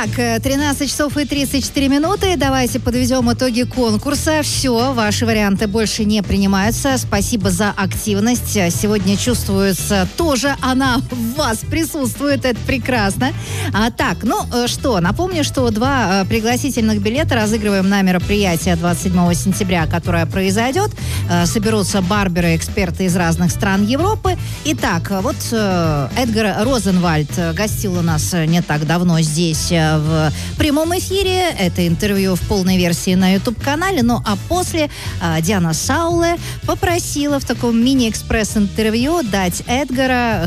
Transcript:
Итак, 13 часов и 34 минуты. Давайте подведем итоги конкурса. Все, ваши варианты больше не принимаются. Спасибо за активность. Сегодня чувствуется тоже она в вас присутствует. Это прекрасно. Так, напомню, что 2 пригласительных билета разыгрываем на мероприятие 27 сентября, которое произойдет. Соберутся барберы, эксперты из разных стран Европы. Итак, Эдгар Розенвальд гостил у нас не так давно здесь в прямом эфире. Это интервью в полной версии на YouTube-канале. Ну а после Диана Сауле попросила в таком мини-экспресс-интервью дать Эдгара